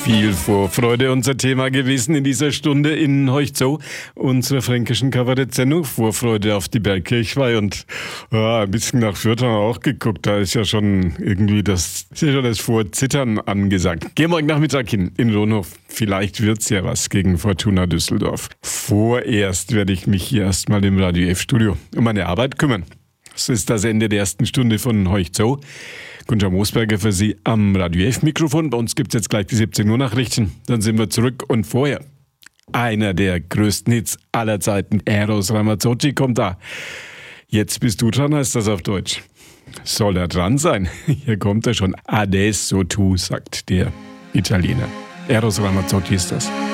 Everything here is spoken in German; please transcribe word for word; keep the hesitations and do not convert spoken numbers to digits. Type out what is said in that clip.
Viel Vorfreude unser Thema gewesen in dieser Stunde in Heuchzow, unserer fränkischen Kabarett-Sendung. Vorfreude auf die Bergkirchweih und ja, ein bisschen nach Fürth haben wir auch geguckt. Da ist ja schon irgendwie das, ist ja schon das Vorzittern angesagt. Gehen morgen Nachmittag hin in Ronhof. Vielleicht wird's ja was gegen Fortuna Düsseldorf. Vorerst werde ich mich hier erstmal im Radio F-Studio um meine Arbeit kümmern. Es ist das Ende der ersten Stunde von Heuchzow. Gunther Moosberger für Sie am Radio F-Mikrofon. Bei uns gibt es jetzt gleich die siebzehn Uhr Nachrichten. Dann sind wir zurück und vorher einer der größten Hits aller Zeiten. Eros Ramazzotti kommt da. Jetzt bist du dran, heißt das auf Deutsch. Soll er dran sein? Hier kommt er schon. Adesso tu, sagt der Italiener. Eros Ramazzotti ist das.